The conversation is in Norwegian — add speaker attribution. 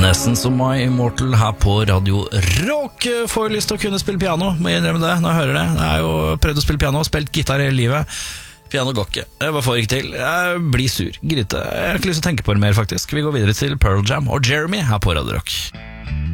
Speaker 1: Essence of My Immortal her på Radio Rock. Får lyst til å kunne spille piano, må jeg innrømme det når jeg hører det. Jeg har jo prøvd å spille piano, spilt gitar hele livet. Piano går ikke, jeg bare får ikke til. Jeg blir sur, gryte. Jeg har ikke lyst til å tenke på det mer faktisk. Vi går videre til Pearl Jam og Jeremy her på Radio Rock.